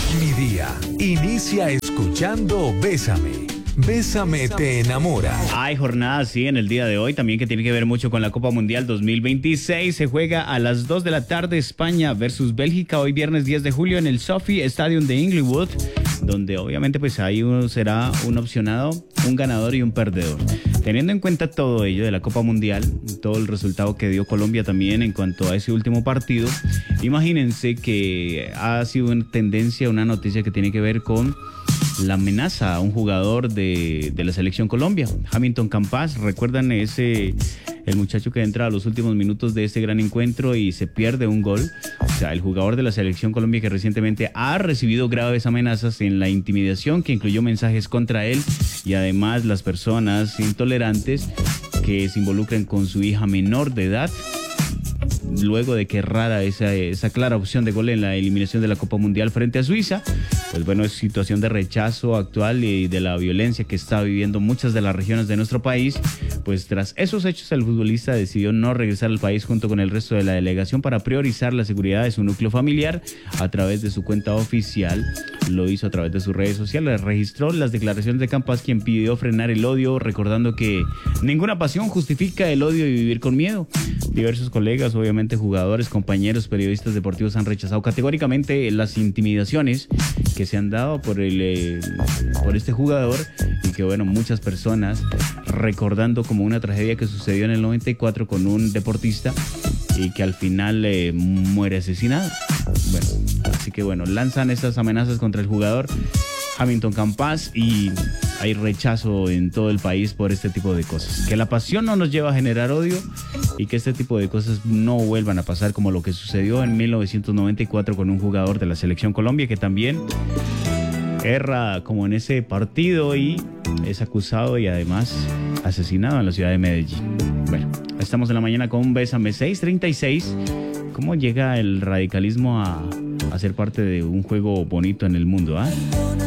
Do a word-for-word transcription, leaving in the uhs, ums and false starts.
Mi día inicia escuchando Bésame. Bésame te enamora. Hay jornada así en el día de hoy, también que tiene que ver mucho con la Copa Mundial dos mil veintiséis. Se juega a las dos de la tarde España versus Bélgica, hoy viernes diez de julio en el Sophie Stadium de Inglewood, donde obviamente pues ahí uno será un opcionado, un ganador y un perdedor. Teniendo en cuenta todo ello de la Copa Mundial, todo el resultado que dio Colombia también en cuanto a ese último partido, imagínense que ha sido una tendencia, una noticia que tiene que ver con la amenaza a un jugador de, de la selección Colombia, Hamilton Campas. ¿Recuerdan ese, el muchacho que entra a los últimos minutos de este gran encuentro y se pierde un gol? O sea, el jugador de la selección Colombia que recientemente ha recibido graves amenazas en la intimidación, que incluyó mensajes contra él, y además las personas intolerantes que se involucran con su hija menor de edad, luego de que errara esa, esa clara opción de gol en la eliminación de la Copa Mundial frente a Suiza. Pues bueno, es situación de rechazo actual y de la violencia que está viviendo muchas de las regiones de nuestro país. Pues tras esos hechos, el futbolista decidió no regresar al país junto con el resto de la delegación para priorizar la seguridad de su núcleo familiar. A través de su cuenta oficial, lo hizo a través de sus redes sociales, registró las declaraciones de Campas, quien pidió frenar el odio, recordando que ninguna pasión justifica el odio y vivir con miedo. Diversos colegas, obviamente jugadores, compañeros, periodistas deportivos han rechazado categóricamente las intimidaciones que se han dado por el eh, por este jugador, y que bueno, muchas personas recordando como una tragedia que sucedió en el noventa y cuatro con un deportista y que al final eh, muere asesinado. Bueno, así que bueno, lanzan estas amenazas contra el jugador Hamilton Campas y hay rechazo en todo el país por este tipo de cosas. Que la pasión no nos lleva a generar odio y que este tipo de cosas no vuelvan a pasar, como lo que sucedió en mil novecientos noventa y cuatro con un jugador de la selección Colombia que también erra como en ese partido y es acusado y además asesinado en la ciudad de Medellín. Bueno, estamos en la mañana con Bésame seis treinta y seis. ¿Cómo llega el radicalismo a, a ser parte de un juego bonito en el mundo? ¿Ah?